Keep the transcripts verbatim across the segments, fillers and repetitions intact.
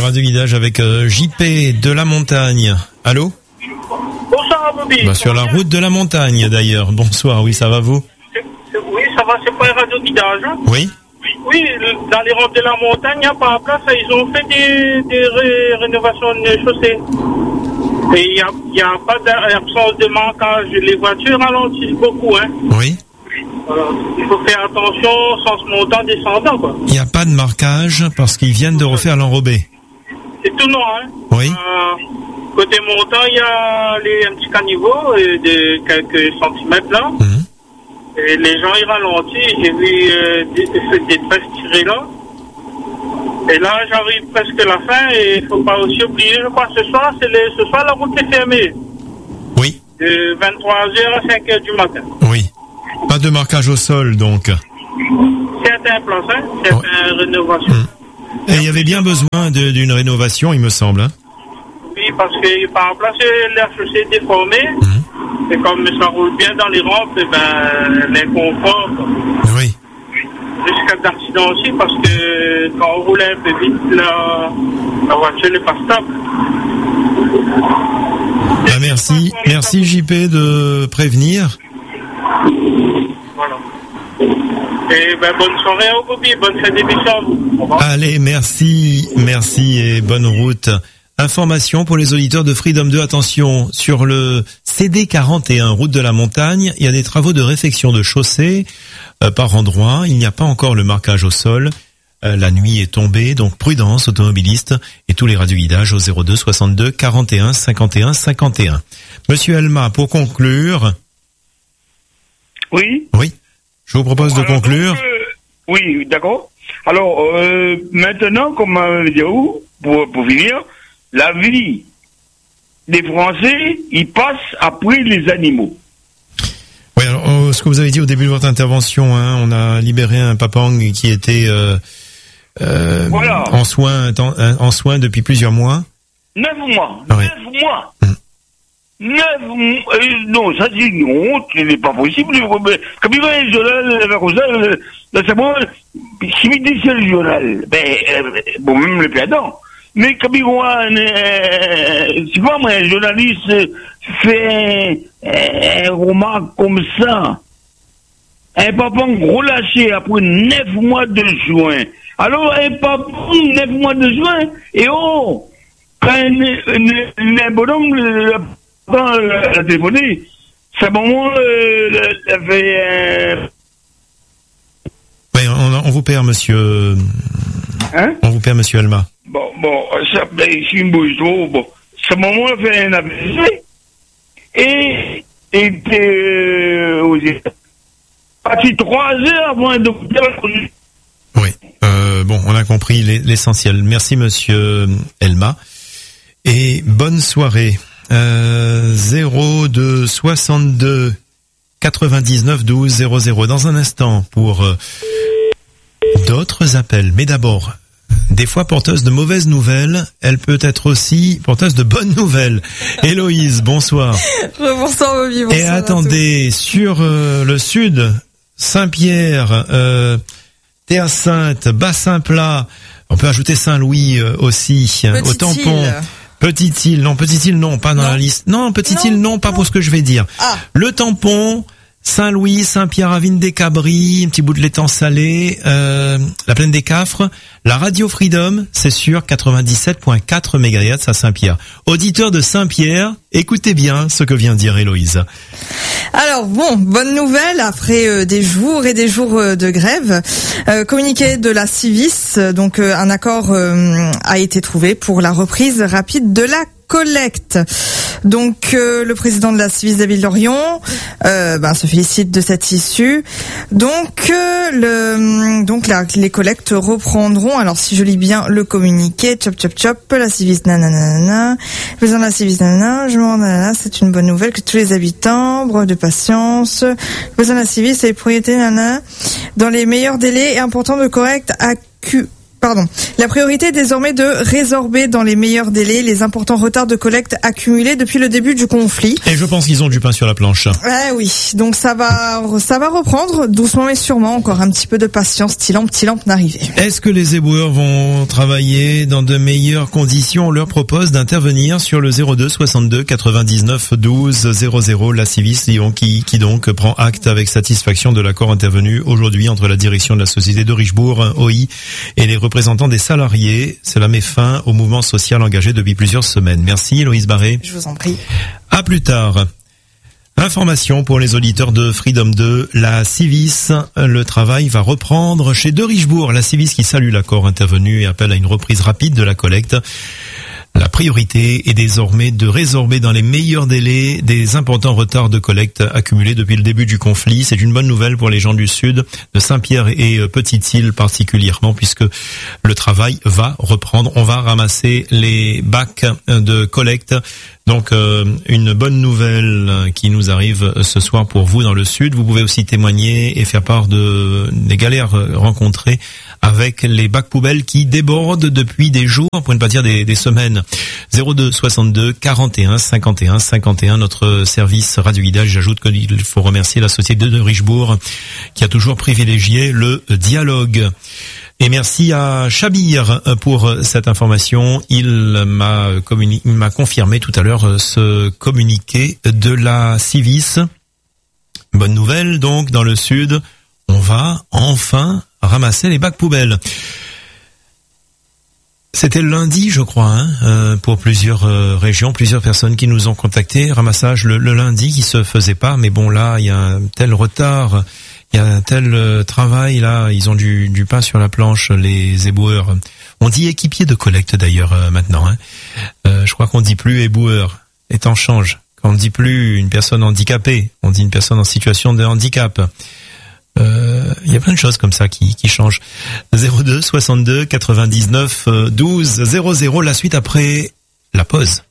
radio guidage avec euh, J P de la Montagne. Allô? Bonsoir, Bobby. Bah, sur la route de la montagne, d'ailleurs. Bonsoir, oui, ça va vous? C'est, c'est, oui, ça va, c'est pas un radio guidage. Hein? Oui. Oui, dans les routes de la montagne, il n'y a pas de place, ils ont fait des, des ré, rénovations de chaussées. Et il n'y a, y a pas d'absence de manquage. Les voitures ralentissent beaucoup, hein. Oui. Alors, il faut faire attention, sens montant, descendant, quoi. Il n'y a pas de marquage parce qu'ils viennent de refaire l'enrobé. C'est tout noir, hein. Oui. Euh, côté montant, il y a les, un petit caniveau euh, de quelques centimètres, là. Mmh. Et les gens, ils ralentissent. J'ai vu euh, des, des tresses tirées là. Et là, j'arrive presque à la fin. Et il ne faut pas aussi oublier, je crois, ce soir, c'est les, ce soir, la route est fermée. Oui. De vingt-trois heures à cinq heures du matin. Oui. Pas de marquage au sol, donc. Certains plans, hein, certaines oh. rénovations. Mmh. Et il y avait bien besoin de, d'une rénovation, il me semble. Hein. Oui, parce que, par exemple, l'air chaussée est déformé. Mmh. Et comme ça roule bien dans les rampes, et ben, l'inconfort. Oui. Jusqu'à d'accident aussi, parce que quand on roule un peu vite, la, la voiture n'est pas stable. Bah merci, merci J P de prévenir. Voilà. Et ben, bonne soirée à vous, Bobby, bonne fête d'émission. Allez, merci, merci et bonne route. Information pour les auditeurs de Freedom deux, attention, sur le C D quarante et un, route de la montagne, il y a des travaux de réfection de chaussée euh, par endroit, il n'y a pas encore le marquage au sol, euh, la nuit est tombée, donc prudence automobiliste, et tous les radioguidages au zéro deux soixante-deux quarante et un cinquante et un cinquante et un. Monsieur Elma, pour conclure... Oui. Oui, je vous propose Alors, de conclure. Donc, euh, oui, d'accord. Alors, euh, maintenant, comme on dit, pour, pour finir... La vie des Français, ils passent après les animaux. Oui, alors, ce que vous avez dit au début de votre intervention, hein, on a libéré un papang qui était euh, euh, voilà. en soins en, en soins depuis plusieurs mois. Neuf mois. Ah, oui. Neuf mois. Hum. Neuf mois. Euh, non, ça c'est une honte, ce n'est pas possible. Comme il va un journal, comme ça, c'est moi, si il dit c'est le journal, ben, euh, bon, même le perdant. Mais comme il voit un, euh, tu vois, moi, un journaliste fait un, un roman comme ça, un papa relâché après neuf mois de juin. Alors, un papa, neuf mois de juin, et oh, quand un, un, un bonhomme, le papa l'a téléphoné, c'est un moment, euh, il fait un... Oui, on, on vous perd, monsieur... Hein? On vous perd, monsieur Elma. Bon, bon, ça, ben, c'est une bouche trop, bon. Ce moment, on a fait un A V C, et, était, euh, aux États. Parti trois heures avant un docteur. Oui, euh, bon, on a compris l'essentiel. Merci, monsieur Elma. Et bonne soirée. Euh, zéro deux soixante-deux quatre-vingt-dix-neuf douze zéro zéro. Dans un instant, pour euh, d'autres appels. Mais d'abord, des fois porteuse de mauvaises nouvelles, elle peut être aussi porteuse de bonnes nouvelles. Héloïse, bonsoir. Bonsoir, Bobby, bonsoir. Et attendez, sur euh, le sud, Saint-Pierre, euh, Terre-Sainte, Bassin-Plat, on peut ajouter Saint-Louis euh, aussi, hein, au tampon. Petite-Île, non, Petite-Île, non, pas dans non. la liste. Non, Petite-Île, non, non, pas non. pour ce que je vais dire. Ah. Le tampon, Saint-Louis, Saint-Pierre-Avine-des-Cabris, un petit bout de l'étang salé, euh, la plaine des Cafres, la radio Freedom, c'est sûr, quatre-vingt-dix-sept virgule quatre mégahertz à Saint-Pierre. Auditeur de Saint-Pierre, écoutez bien ce que vient de dire Héloïse. Alors bon, bonne nouvelle, après euh, des jours et des jours euh, de grève, euh, communiqué de la Civis, donc euh, un accord euh, a été trouvé pour la reprise rapide de la collecte. Donc euh, le président de la Civis de la Ville d'Orion euh, ben, se félicite de cette issue. Donc euh, le donc la, les collectes reprendront. Alors si je lis bien le communiqué, chop chop chop, la Civis nanana, le président de la Civis nanana, je m'en nanana, c'est une bonne nouvelle que tous les habitants, bref de patience, le président de la Civis et les propriétés nanana, dans les meilleurs délais et importants de collecte accu Pardon. La priorité est désormais de résorber dans les meilleurs délais les importants retards de collecte accumulés depuis le début du conflit. Et je pense qu'ils ont du pain sur la planche. Eh oui, donc ça va, ça va reprendre doucement mais sûrement. Encore un petit peu de patience, petit lampe, petit lampe d'arriver. Est-ce que les éboueurs vont travailler dans de meilleures conditions? On leur propose d'intervenir sur le zéro deux soixante-deux quatre-vingt-dix-neuf douze zéro zéro. La Civis qui, qui donc prend acte avec satisfaction de l'accord intervenu aujourd'hui entre la direction de la société de Richebourg, O I, et les représentants des salariés. Cela met fin au mouvement social engagé depuis plusieurs semaines. Merci Loïs Barré. Je vous en prie. À plus tard. Information pour les auditeurs de Freedom deux, la Civis, le travail va reprendre chez de Richebourg. La Civis qui salue l'accord intervenu et appelle à une reprise rapide de la collecte. La priorité est désormais de résorber dans les meilleurs délais des importants retards de collecte accumulés depuis le début du conflit. C'est une bonne nouvelle pour les gens du sud, de Saint-Pierre et Petite-Île particulièrement, puisque le travail va reprendre. On va ramasser les bacs de collecte. Donc euh, une bonne nouvelle qui nous arrive ce soir pour vous dans le sud. Vous pouvez aussi témoigner et faire part de des galères rencontrées avec les bacs poubelles qui débordent depuis des jours, pour ne pas dire des, des semaines. zéro deux soixante-deux quarante et un cinquante et un cinquante et un, notre service radio-guidage. J'ajoute qu'il faut remercier la société de Richebourg qui a toujours privilégié le dialogue. Et merci à Chabir pour cette information. Il m'a communi- il m'a confirmé tout à l'heure ce communiqué de la Civis. Bonne nouvelle donc, dans le sud, on va enfin ramasser les bacs poubelles. C'était le lundi, je crois, hein, euh, pour plusieurs euh, régions, plusieurs personnes qui nous ont contactés. Ramassage le, le lundi qui se faisait pas, mais bon là, il y a un tel retard. Il y a un tel euh, travail là, ils ont du, du pain sur la planche, les éboueurs. On dit équipier de collecte d'ailleurs euh, maintenant. Hein. Euh, je crois qu'on dit plus éboueur. Et temps change. Quand on dit plus une personne handicapée, on dit une personne en situation de handicap. Euh, il y a plein de choses comme ça qui, qui changent. zéro deux soixante-deux quatre-vingt-dix-neuf douze zéro zéro. La suite après la pause.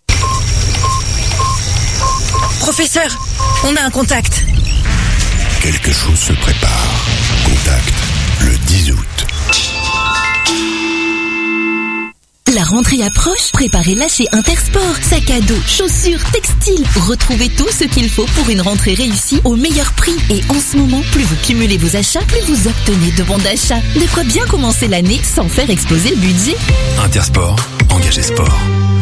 Professeur, on a un contact. Quelque chose se prépare. Contact le dix août. La rentrée approche, préparez-la chez Intersport. Sac à dos, chaussures, textiles. Retrouvez tout ce qu'il faut pour une rentrée réussie au meilleur prix. Et en ce moment, plus vous cumulez vos achats, plus vous obtenez de bons d'achat. De quoi bien commencer l'année sans faire exploser le budget. Intersport, engagé sport.